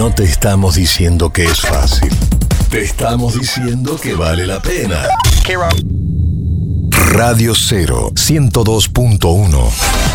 No te estamos diciendo que es fácil. Te estamos diciendo que vale la pena. Radio 0, 102.1.